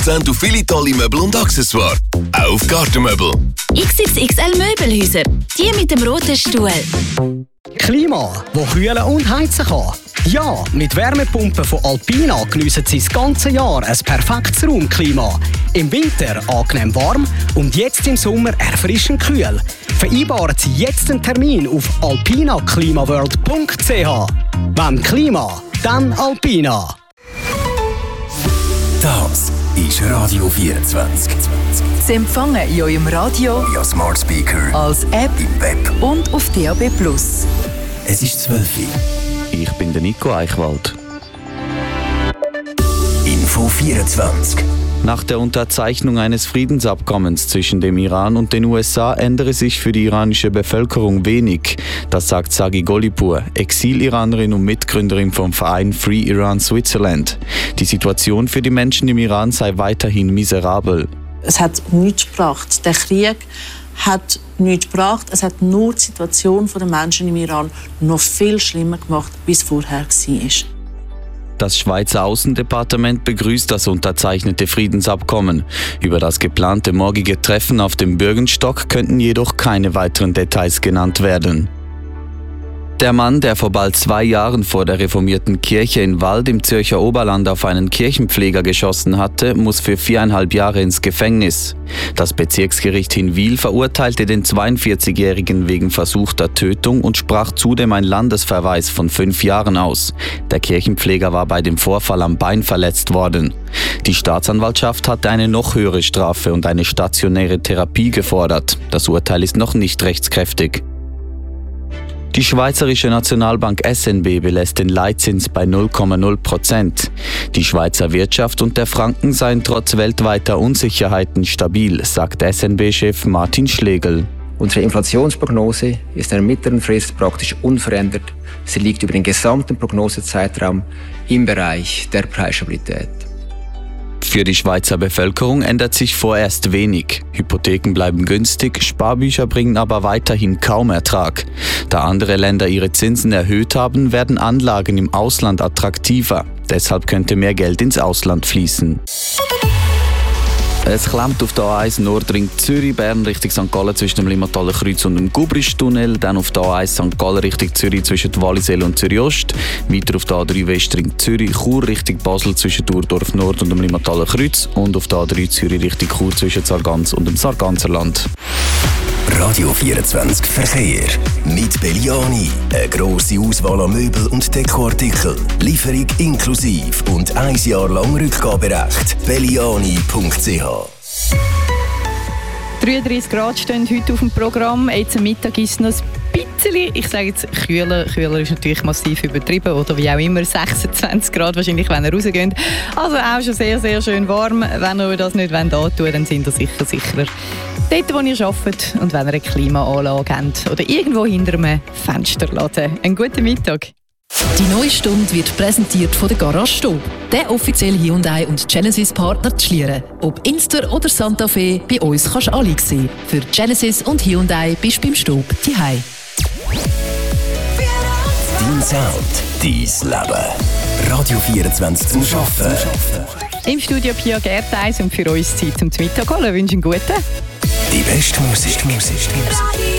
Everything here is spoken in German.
20% auf viele tolle Möbel und Accessoires. Auch auf Gartenmöbel. XXXL Möbelhäuser. Die mit dem roten Stuhl. Klima, das kühlen und heizen kann. Ja, mit Wärmepumpen von Alpina geniessen Sie das ganze Jahr ein perfektes Raumklima. Im Winter angenehm warm und jetzt im Sommer erfrischend kühl. Vereinbaren Sie jetzt einen Termin auf alpinaklimaworld.ch. Wenn Klima, dann Alpina. Das ist Radio 24. Sie empfangen in eurem Radio, via Smart Speaker, als App im Web und auf DAB+. Es ist 12 Uhr. Ich bin der Nico Eichwald. Info 24. Nach der Unterzeichnung eines Friedensabkommens zwischen dem Iran und den USA ändere sich für die iranische Bevölkerung wenig. Das sagt Sagi Golipur, Exil-Iranerin und Mitgründerin vom Verein Free Iran Switzerland. Die Situation für die Menschen im Iran sei weiterhin miserabel. Es hat nichts gebracht. Der Krieg hat nichts gebracht. Es hat nur die Situation der Menschen im Iran noch viel schlimmer gemacht, wie es vorher war. Das Schweizer Außendepartement begrüßt das unterzeichnete Friedensabkommen. Über das geplante morgige Treffen auf dem Bürgenstock könnten jedoch keine weiteren Details genannt werden. Der Mann, der vor bald 2 Jahren vor der reformierten Kirche in Wald im Zürcher Oberland auf einen Kirchenpfleger geschossen hatte, muss für 4,5 Jahre ins Gefängnis. Das Bezirksgericht Hinwil verurteilte den 42-Jährigen wegen versuchter Tötung und sprach zudem einen Landesverweis von 5 Jahren aus. Der Kirchenpfleger war bei dem Vorfall am Bein verletzt worden. Die Staatsanwaltschaft hatte eine noch höhere Strafe und eine stationäre Therapie gefordert. Das Urteil ist noch nicht rechtskräftig. Die Schweizerische Nationalbank SNB belässt den Leitzins bei 0,0%. Die Schweizer Wirtschaft und der Franken seien trotz weltweiter Unsicherheiten stabil, sagt SNB-Chef Martin Schlegel. Unsere Inflationsprognose ist in der mittleren Frist praktisch unverändert. Sie liegt über den gesamten Prognosezeitraum im Bereich der Preisstabilität. Für die Schweizer Bevölkerung ändert sich vorerst wenig. Hypotheken bleiben günstig, Sparbücher bringen aber weiterhin kaum Ertrag. Da andere Länder ihre Zinsen erhöht haben, werden Anlagen im Ausland attraktiver. Deshalb könnte mehr Geld ins Ausland fließen. Es klemmt auf der A1 Nordring Zürich, Bern Richtung St. Gallen zwischen dem Limmataler Kreuz und dem Gubristunnel. Dann auf der A1 St. Gallen Richtung Zürich zwischen Wallisellen und Zürich Ost. Weiter auf der A3 Westring Zürich, Chur Richtung Basel zwischen Urdorf Nord und dem Limmataler Kreuz. Und auf der A3 Zürich Richtung Chur zwischen Sargans und dem Sarganserland. Radio 24 Verkehr. Mit Belliani. Eine grosse Auswahl an Möbel und Dekoartikeln. Lieferung inklusiv und 1 Jahr lang Rückgaberecht. Belliani.ch. 33 Grad stehen heute auf dem Programm. Jetzt am Mittag ist es noch ein bisschen, ich sage jetzt kühler. Kühler ist natürlich massiv übertrieben, oder wie auch immer 26 Grad wahrscheinlich, wenn ihr rausgeht. Also auch schon sehr, sehr schön warm. Wenn ihr das nicht antun wollt, dann sind ihr sicherer. Dort, wo ihr arbeitet und wenn ihr eine Klimaanlage habt oder irgendwo hinter einem Fensterladen. Einen guten Mittag. Die neue Stunde wird präsentiert von der Garage Stob, der offizielle Hyundai und Genesis Partner zu Schlieren. Ob Inster oder Santa Fe, bei uns kannst du alle sehen. Für Genesis und Hyundai bist du beim Stob daheim. Dein Sound, dein Leben. Radio 24 zum Arbeiten. Im Studio Pia Gerteis und für uns Zeit zum Mittag holen. Ich wünsche einen guten. Die beste Musik.